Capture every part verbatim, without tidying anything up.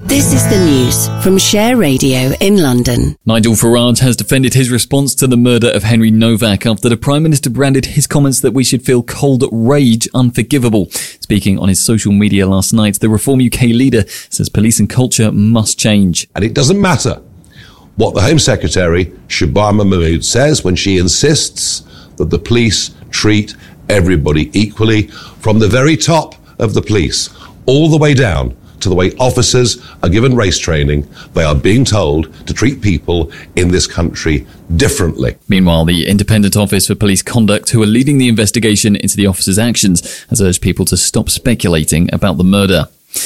This is the news from Share Radio in London. Nigel Farage has defended his response to the murder of Henry Novak after the Prime Minister branded his comments that we should feel cold rage unforgivable. Speaking on his social media last night, the Reform U K leader says police and culture must change. And it doesn't matter what the Home Secretary, Shabana Mahmood, says when she insists that the police treat everybody equally, from the very top of the police all the way down to the way officers are given race training. They are being told to treat people in this country differently. Meanwhile, the Independent Office for Police Conduct, who are leading the investigation into the officers' actions, has urged people to stop speculating about the murder.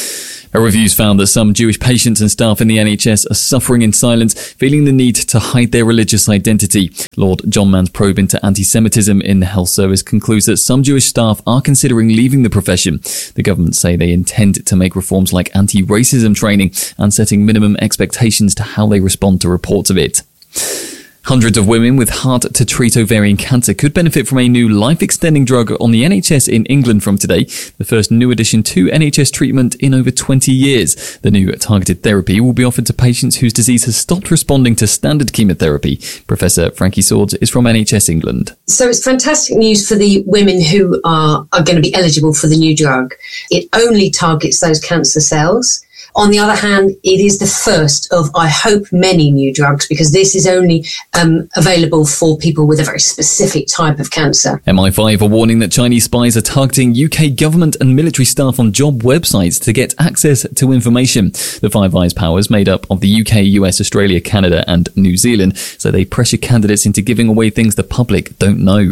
A review's found that some Jewish patients and staff in the N H S are suffering in silence, feeling the need to hide their religious identity. Lord John Mann's probe into anti-Semitism in the health service concludes that some Jewish staff are considering leaving the profession. The government say they intend to make reforms like anti-racism training and setting minimum expectations to how they respond to reports of it. Hundreds of women with hard-to-treat ovarian cancer could benefit from a new life-extending drug on the N H S in England from today, the first new addition to N H S treatment in over twenty years. The new targeted therapy will be offered to patients whose disease has stopped responding to standard chemotherapy. Professor Frankie Swords is from N H S England. So it's fantastic news for the women who are, are going to be eligible for the new drug. It only targets those cancer cells. On the other hand, it is the first of, I hope, many new drugs, because this is only um, available for people with a very specific type of cancer. M I five are warning that Chinese spies are targeting U K government and military staff on job websites to get access to information. The Five Eyes powers, made up of the U K, U S, Australia, Canada and New Zealand, so they pressure candidates into giving away things the public don't know.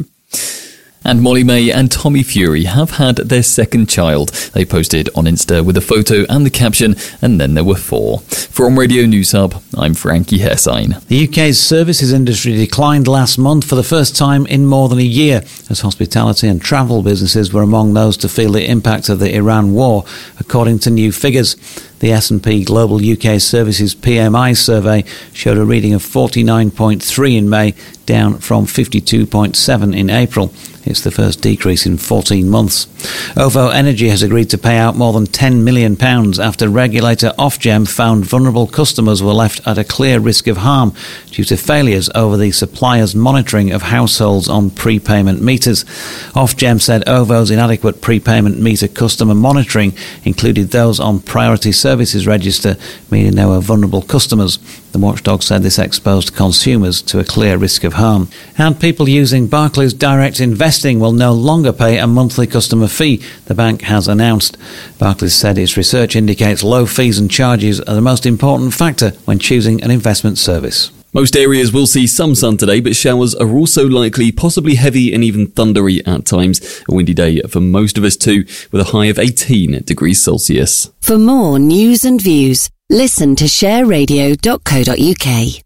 And Molly May and Tommy Fury have had their second child. They posted on Insta with a photo and the caption, and then there were four. From Radio News Hub, I'm Frankie Hessine. The U K's services industry declined last month for the first time in more than a year, as hospitality and travel businesses were among those to feel the impact of the Iran war, according to new figures. The S and P Global U K Services P M I survey showed a reading of forty-nine point three in May, down from fifty-two point seven in April. It's the first decrease in fourteen months. OVO Energy has agreed to pay out more than ten million pounds after regulator Ofgem found vulnerable customers were left at a clear risk of harm due to failures over the supplier's monitoring of households on prepayment meters. Ofgem said OVO's inadequate prepayment meter customer monitoring included those on priority services register, meaning they were vulnerable customers. The watchdog said this exposed consumers to a clear risk of harm. And people using Barclays Direct Investing will no longer pay a monthly customer fee, the bank has announced. Barclays said its research indicates low fees and charges are the most important factor when choosing an investment service. Most areas will see some sun today, but showers are also likely, possibly heavy and even thundery at times. A windy day for most of us too, with a high of eighteen degrees Celsius. For more news and views, listen to share radio dot co dot uk.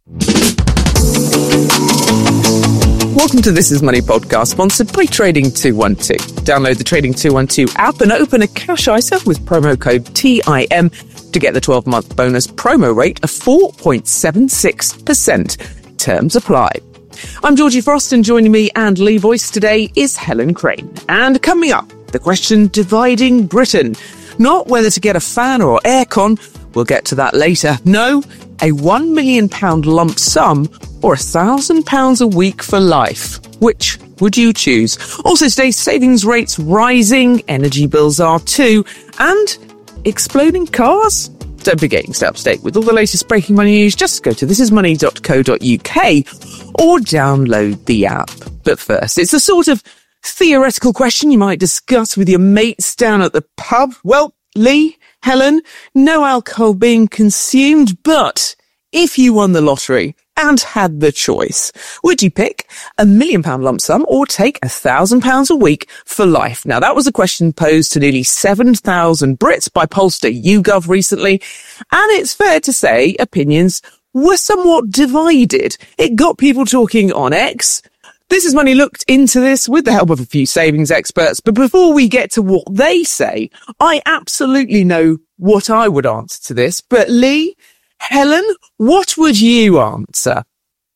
Welcome to This Is Money podcast, sponsored by Trading two one two. Download the Trading two one two app and open a cash I S A with promo code T I M to get the twelve-month bonus promo rate of four point seven six percent. Terms apply. I'm Georgie Frost, and joining me and Lee Voice today is Helen Crane. And coming up, the question dividing Britain. Not whether to get a fan or aircon, we'll get to that later. No, a one million pounds lump sum or one thousand pounds a week for life. Which would you choose? Also today, savings rates rising, energy bills are too, and exploding cars? Don't forget, you can stay up to date with all the latest breaking money news. Just go to this is money dot co dot uk or download the app. But first, it's the sort of theoretical question you might discuss with your mates down at the pub. Well, Lee, Helen, no alcohol being consumed, but if you won the lottery and had the choice, would you pick a million pound lump sum or take a thousand pounds a week for life? Now, that was a question posed to nearly seven thousand Brits by pollster YouGov recently, and it's fair to say opinions were somewhat divided. It got people talking on X. This Is Money looked into this with the help of a few savings experts, but before we get to what they say, I absolutely know what I would answer to this. But Lee, Helen, what would you answer?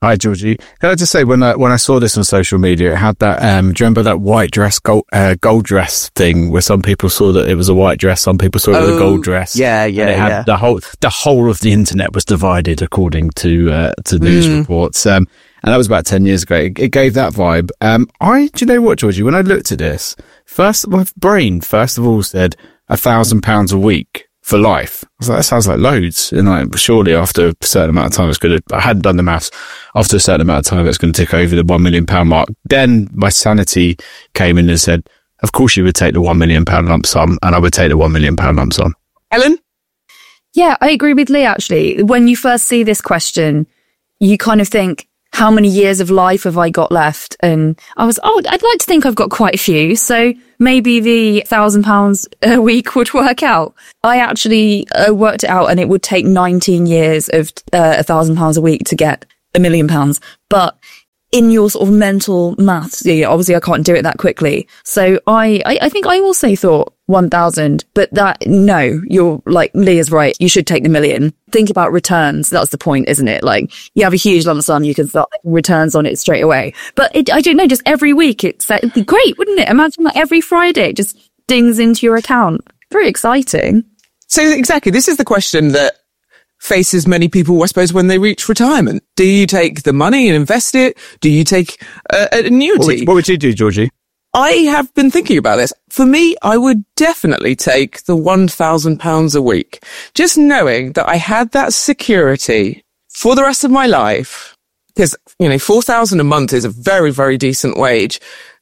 Hi, Georgie. Can I just say, when I when I saw this on social media, it had that. Um, do you remember that white dress, gold, uh, gold dress thing, where some people saw that it was a white dress, some people saw it was Oh, a gold dress. yeah, yeah, and it had yeah. The whole the whole of the internet was divided according to uh, to news Mm. reports. Um, and that was about ten years ago. It, it gave that vibe. Um, I do you know what, Georgie? When I looked at this, first my brain first of all said a thousand pounds a week for life. I was like, that sounds like loads. And like, surely after a certain amount of time, it's going to, I hadn't done the maths. After a certain amount of time, it's going to tick over the one million pound mark. Then my sanity came in and said, of course you would take the one million pound lump sum, and I would take the one million pound lump sum. Helen? Yeah, I agree with Lee, actually. When you first see this question, you kind of think, how many years of life have I got left? And I was, oh, I'd like to think I've got quite a few. So maybe the thousand pounds a week would work out. I actually uh, worked it out, and it would take nineteen years of uh, a thousand pounds a week to get a million pounds. But in your sort of mental maths, yeah, obviously I can't do it that quickly. So I, I, I think I also thought one thousand, but that, no, you're like, Leah's right. You should take the million. Think about returns. That's the point, isn't it? Like, you have a huge lump sum, you can start making returns on it straight away. But it, I don't know, just every week it's, it'd be great, wouldn't it? Imagine like every Friday it just dings into your account. Very exciting. So exactly, this is the question that faces many people, I suppose, when they reach retirement. Do you take the money and invest it? Do you take uh, an annuity? What would, what would you do, Georgie? I have been thinking about this. For me, I would definitely take the one thousand pounds a week. Just knowing that I had that security for the rest of my life, because, you know, four thousand a month is a very, very decent wage,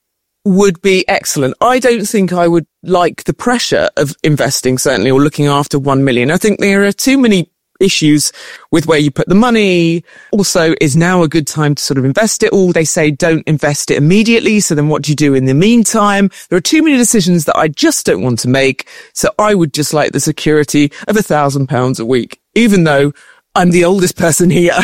would be excellent. I don't think I would like the pressure of investing, certainly, or looking after one million. I think there are too many issues with where you put the money. Also, is now a good time to sort of invest it all? They say don't invest it immediately. So then what do you do in the meantime? There are too many decisions that I just don't want to make. So I would just like the security of a thousand pounds a week, even though I'm the oldest person here.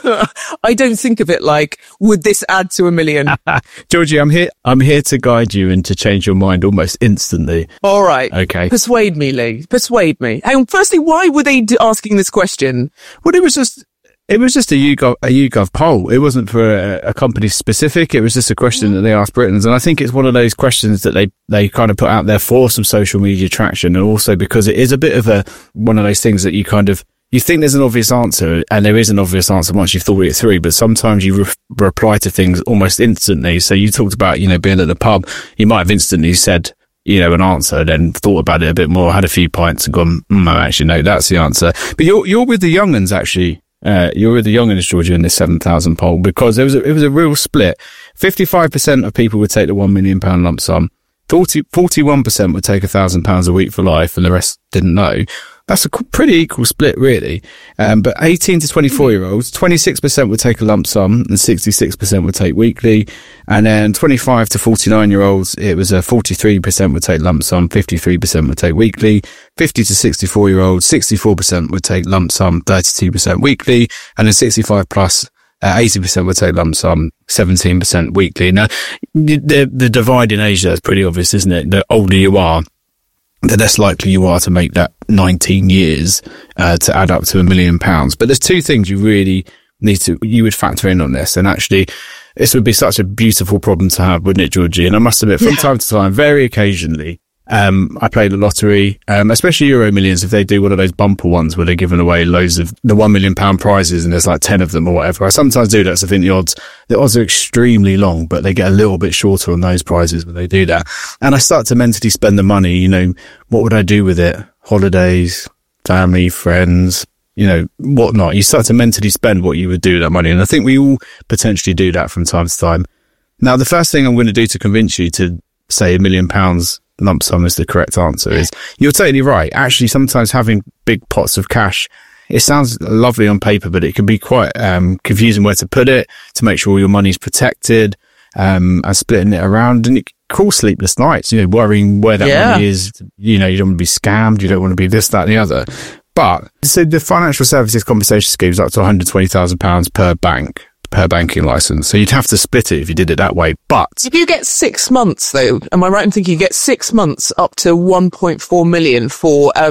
I don't think of it like, would this add to a million? Georgie, I'm here. I'm here to guide you and to change your mind almost instantly. All right. Okay. Persuade me, Lee. Persuade me. Hang on. Firstly, why were they d- asking this question? Well, it was just, it was just a YouGov, a YouGov poll. It wasn't for a, a company specific. It was just a question that they asked Britons. And I think it's one of those questions that they, they kind of put out there for some social media traction. And also because it is a bit of a, one of those things that you kind of, you think there's an obvious answer, and there is an obvious answer once you've thought it through, but sometimes you re- reply to things almost instantly. So you talked about, you know, being at the pub, you might have instantly said, you know, an answer, then thought about it a bit more, had a few pints and gone, mm, no, actually, no, that's the answer. But you're, you're with the young uns, actually. Uh, you're with the young uns, Georgia, in this seven thousand poll, because there was a, it was a real split. fifty-five percent of people would take the one million pound lump sum. forty, forty-one percent would take a thousand pounds a week for life, and the rest didn't know. That's a pretty equal split, really. Um, but eighteen to twenty-four year olds, twenty-six percent would take a lump sum and sixty-six percent would take weekly. And then twenty-five to forty-nine year olds, it was a forty-three percent would take lump sum, fifty-three percent would take weekly. fifty to sixty-four year olds, sixty-four percent would take lump sum, thirty-two percent weekly. And then sixty-five plus, uh, eighty percent would take lump sum, seventeen percent weekly. Now, the, the divide in Asia is pretty obvious, isn't it? The older you are, the less likely you are to make that nineteen years uh, to add up to a million pounds. But there's two things you really need to, you would factor in on this. And actually, this would be such a beautiful problem to have, wouldn't it, Georgie? And I must admit, from yeah. time to time, very occasionally, um, I play the lottery, um, especially Euro Millions, if they do one of those bumper ones where they're giving away loads of the one million pound prizes and there's like ten of them or whatever. I sometimes do that. So I think the odds, the odds are extremely long, but they get a little bit shorter on those prizes when they do that. And I start to mentally spend the money, you know, what would I do with it? Holidays, family, friends, you know, whatnot. You start to mentally spend what you would do with that money. And I think we all potentially do that from time to time. Now, the first thing I'm going to do to convince you to say a million pounds lump sum is the correct answer is you're totally right. Actually, sometimes having big pots of cash, it sounds lovely on paper, but it can be quite um, confusing where to put it, to make sure your money's protected, um, and splitting it around. And it cause sleepless nights, you know, worrying where that yeah. money is. You know, you don't want to be scammed. You don't want to be this, that, and the other. But so the financial services compensation scheme is up to one hundred twenty thousand pounds per bank, per banking license. So you'd have to split it if you did it that way. But if you get six months though, am I right in thinking you get six months up to one point four million for a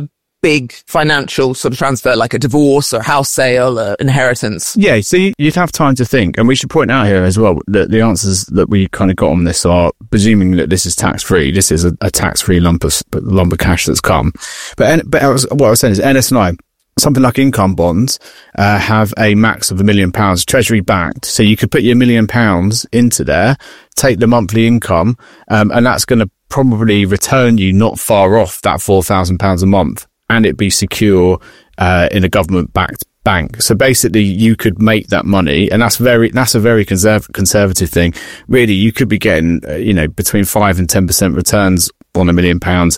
big financial sort of transfer, like a divorce or house sale or inheritance? Yeah, so you'd have time to think. And we should point out here as well that the answers that we kind of got on this are, presuming that this is tax-free, this is a, a tax-free lump of, lump of cash that's come. But, but I was, what I was saying is N S N I, something like income bonds, uh, have a max of a million pounds, treasury backed. So you could put your million pounds into there, take the monthly income, um, and that's going to probably return you not far off that four thousand pounds a month, and it'd be secure, uh, in a government backed bank. So basically you could make that money, and that's very, that's a very conserv- conservative thing. Really, you could be getting, uh, you know, between five and ten percent returns on a million pounds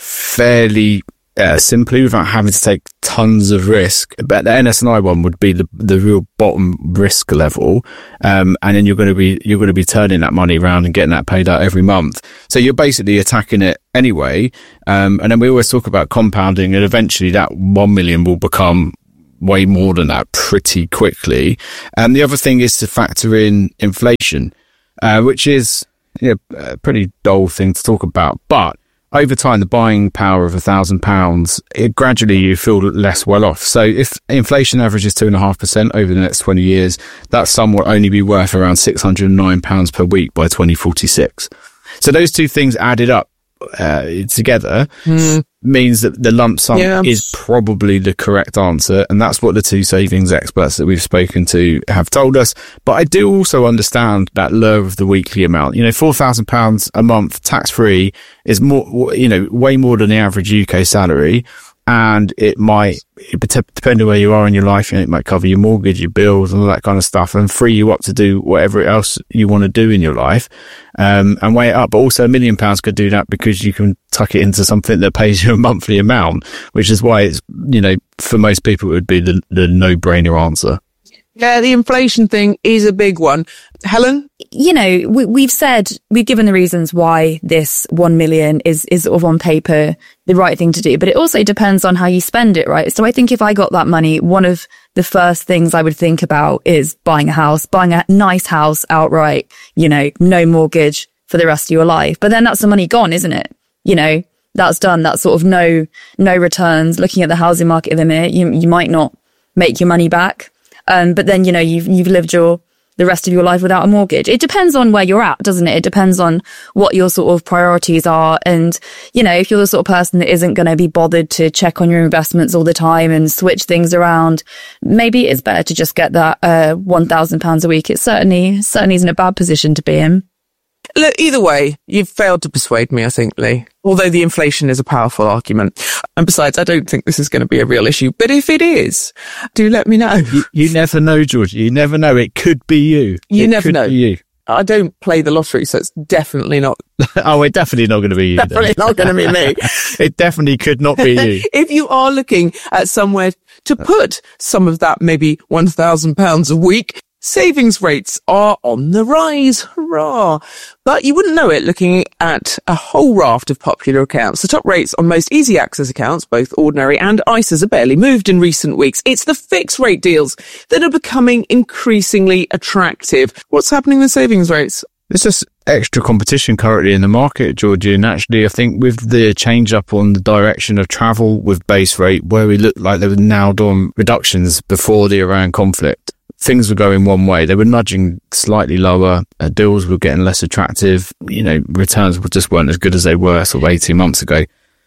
fairly Uh, simply without having to take tons of risk. But the N S N I one would be the the real bottom risk level, um, and then you're going to be you're going to be turning that money around and getting that paid out every month. So you're basically attacking it anyway. Um, and then we always talk about compounding, and eventually that one million will become way more than that pretty quickly. And the other thing is to factor in inflation, uh, which is yeah, a pretty dull thing to talk about, but over time, the buying power of a thousand pounds, it gradually you feel less well off. So if inflation averages two and a half percent over the next twenty years, that sum will only be worth around six hundred nine pounds per week by twenty forty-six. So those two things added up uh, together mm. means that the lump sum yeah. is probably the correct answer. And that's what the two savings experts that we've spoken to have told us. But I do also understand that lure of the weekly amount. You know, four thousand pounds a month tax free is more, you know, way more than the average U K salary. And it might, depending on where you are in your life, you know, it might cover your mortgage, your bills, and all that kind of stuff, and free you up to do whatever else you want to do in your life, um, and weigh it up. But also a million pounds could do that because you can tuck it into something that pays you a monthly amount, which is why it's, you know, for most people it would be the, the no-brainer answer. Yeah, the inflation thing is a big one. Helen? You know, we, we've said, we've given the reasons why this one million is, is sort of on paper the right thing to do, but it also depends on how you spend it, right? So I think if I got that money, one of the first things I would think about is buying a house, buying a nice house outright, you know, no mortgage for the rest of your life. But then that's the money gone, isn't it? You know, that's done. That's sort of no, no returns. Looking at the housing market at the minute, you, you might not make your money back. Um, but then, you know, you've, you've lived your, the rest of your life without a mortgage. It depends on where you're at, doesn't it? It depends on what your sort of priorities are. And, you know, if you're the sort of person that isn't going to be bothered to check on your investments all the time and switch things around, maybe it's better to just get that, uh, one thousand pounds a week. It certainly, certainly isn't a bad position to be in. Look, either way, you've failed to persuade me, I think, Lee. Although the inflation is a powerful argument. And besides, I don't think this is going to be a real issue. But if it is, do let me know. You, you never know, George. You never know. It could be you. You it never could know. Be you. I don't play the lottery, so it's definitely not. Oh, it's definitely not going to be you. Definitely then. not going to be me. It definitely could not be you. If you are looking at somewhere to put some of that, maybe one thousand pounds a week, savings rates are on the rise. Hurrah. But you wouldn't know it looking at a whole raft of popular accounts. The top rates on most easy access accounts, both ordinary and I S As, have barely moved in recent weeks. It's the fixed rate deals that are becoming increasingly attractive. What's happening with savings rates? There's just extra competition currently in the market, Georgie. And actually, I think with the change up on the direction of travel with base rate, where we looked like there were now done reductions before the Iran conflict, things were going one way. They were nudging slightly lower. Uh, deals were getting less attractive. You know, returns just weren't as good as they were sort of eighteen months ago.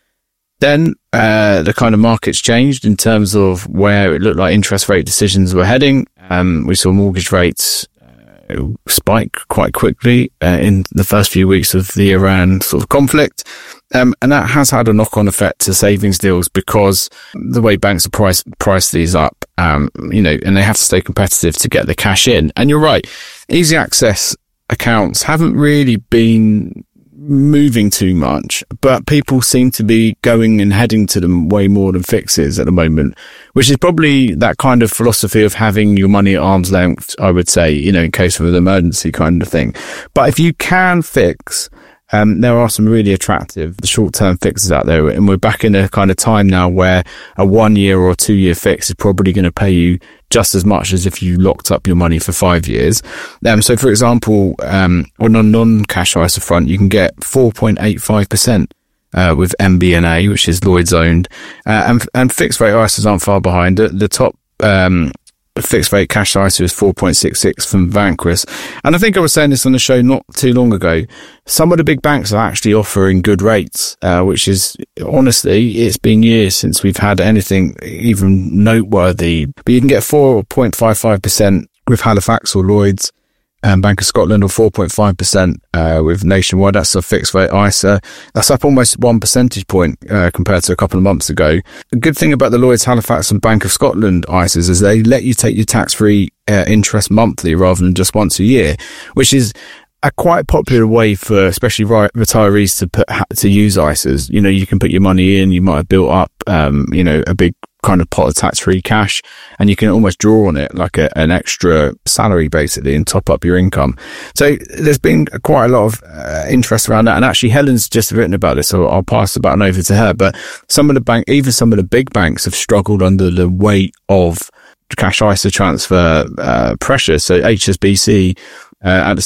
Then uh, the kind of markets changed in terms of where it looked like interest rate decisions were heading. Um, we saw mortgage rates uh, spike quite quickly uh, in the first few weeks of the Iran sort of conflict. Um, and that has had a knock-on effect to savings deals because the way banks are price, price these up, um, you know, and they have to stay competitive to get the cash in. And you're right, easy access accounts haven't really been moving too much, but people seem to be going and heading to them way more than fixes at the moment, which is probably that kind of philosophy of having your money at arm's length, I would say, you know, in case of an emergency kind of thing. But if you can fix, Um, there are some really attractive short-term fixes out there, and we're back in a kind of time now where a one-year or two-year fix is probably going to pay you just as much as if you locked up your money for five years. Um, so, for example, um, on a non-cash I S A front, you can get four point eight five percent uh, with M B N A, which is Lloyds owned, uh, and, and fixed rate I S As aren't far behind. The, the top, um, fixed rate cash I S A is four point six six from Vanquis. And I think I was saying this on the show not too long ago. Some of the big banks are actually offering good rates, uh, which is, honestly, it's been years since we've had anything even noteworthy. But you can get four point five five percent with Halifax or Lloyds, and Bank of Scotland, or four point five percent uh, with Nationwide. That's a fixed rate I S A. That's up almost one percentage point uh, compared to a couple of months ago. The good thing about the Lloyds, Halifax and Bank of Scotland I S As is they let you take your tax-free uh, interest monthly rather than just once a year, which is a quite popular way for especially ri- retirees to put to use I S As. You know, you can put your money in, you might have built up, um, you know, a big kind of pot of tax-free cash, and you can almost draw on it like a, an extra salary basically and top up your income. So there's been quite a lot of uh, interest around that, and actually Helen's just written about this, so I'll pass the baton over to her. But some of the bank, even some of the big banks have struggled under the weight of cash I S A transfer uh, pressure. So H S B C uh, at the